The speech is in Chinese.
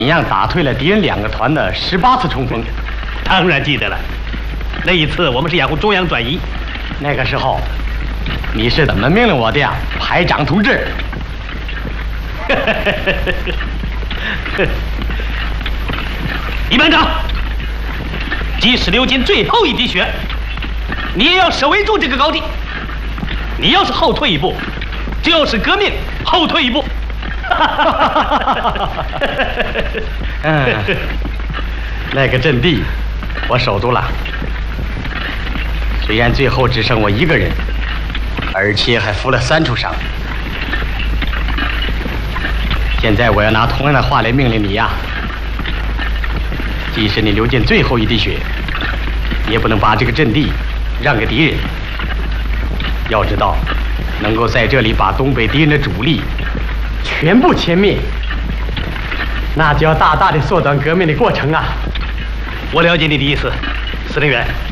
怎样打退了敌人2个团的18次冲锋？ 当然记得了。那一次我们是掩护中央转移， 那个时候你是怎么命令我的呀，排长同志？ 李班长，即使流尽最后一滴血，你也要守卫住这个高地。你要是后退一步，就是革命后退一步。 那个阵地我守住了，虽然最后只剩我一个人，而且还负了3处伤。现在我要拿同样的话来命令你呀，即使你流尽最后一滴血，也不能把这个阵地让给敌人。要知道，能够在这里把东北敌人的主力全部歼灭，那就要大大的缩短革命的过程啊！ 我了解你的意思，司令员。